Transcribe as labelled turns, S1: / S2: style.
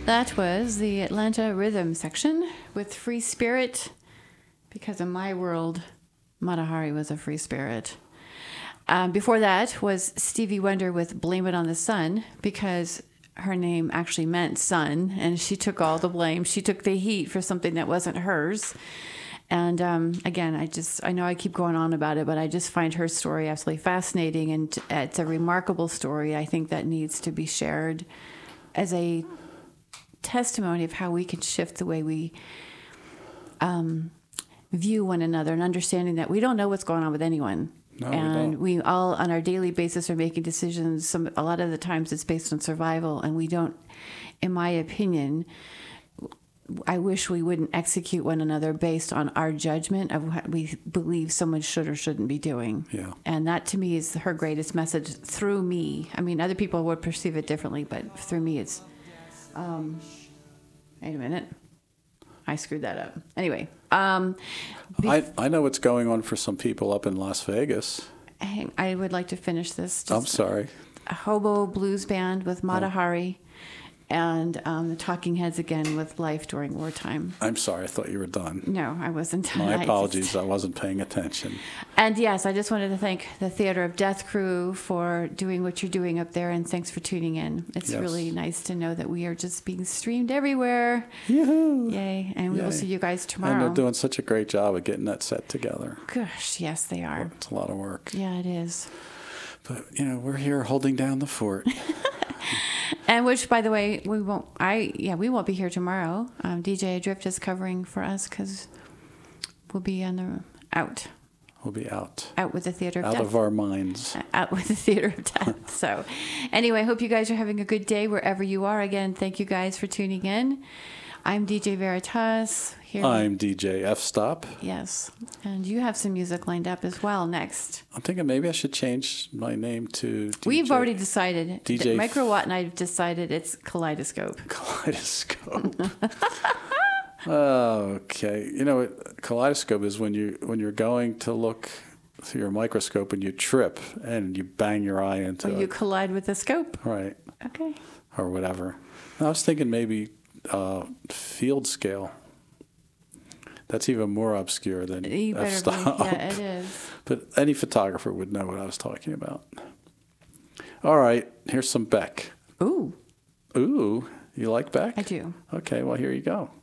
S1: That was the Atlanta Rhythm section with Free Spirit, because in my world, Mata Hari was a free spirit. Before that was Stevie Wonder with Blame It on the Sun, because her name actually meant sun, and she took all the blame. She took the heat for something that wasn't hers. And again, I know I keep going on about it, but I just find her story absolutely fascinating, and it's a remarkable story. I think that needs to be shared as a testimony of how we can shift the way we view one another, and understanding that we don't know what's going on with anyone.
S2: No,
S1: and we all, on our daily basis, are making decisions. A lot of the times it's based on survival, and we don't, in my opinion, I wish we wouldn't execute one another based on our judgment of what we believe someone should or shouldn't be doing.
S2: Yeah.
S1: And that, to me, is her greatest message through me. I mean, other people would perceive it differently, but through me, it's... wait a minute. I screwed that up. Anyway.
S2: I know what's going on for some people up in Las Vegas.
S1: I would like to finish this.
S2: I'm sorry.
S1: A hobo blues band with Mata Hari, and the Talking Heads again with Life During Wartime.
S2: I'm sorry. I thought you were done.
S1: No, I wasn't done.
S2: My apologies. I wasn't paying attention.
S1: And yes, I just wanted to thank the Theater of Death crew for doing what you're doing up there, and thanks for tuning in. It's really nice to know that we are just being streamed everywhere.
S2: Yoo-hoo.
S1: Yay. And we will see you guys tomorrow.
S2: And they're doing such a great job of getting that set together.
S1: Gosh, yes, they are.
S2: It's a lot of work.
S1: Yeah, it is.
S2: But, we're here holding down the fort.
S1: And which, by the way, we won't be here tomorrow. DJ Adrift is covering for us because we'll be out.
S2: We'll be out.
S1: Out with the Theater of Death.
S2: Out of our minds.
S1: Out with the Theater of Death. So anyway, I hope you guys are having a good day wherever you are. Again, thank you guys for tuning in. I'm DJ Veritas. Here.
S2: I'm DJ F-Stop.
S1: Yes. And you have some music lined up as well next.
S2: I'm thinking maybe I should change my name to DJ.
S1: We've already decided.
S2: DJ
S1: Microwatt and I have decided it's Kaleidoscope.
S2: Kaleidoscope. Okay. Kaleidoscope is when you're going to look through your microscope and you trip and you bang your eye into it.
S1: You collide with the scope.
S2: Right.
S1: Okay.
S2: Or whatever. I was thinking maybe field scale. That's even more obscure than f-stop.
S1: Yeah, it is.
S2: But any photographer would know what I was talking about. All right, here's some Beck.
S1: Ooh.
S2: Ooh, you like Beck?
S1: I do.
S2: Okay, well, here you go.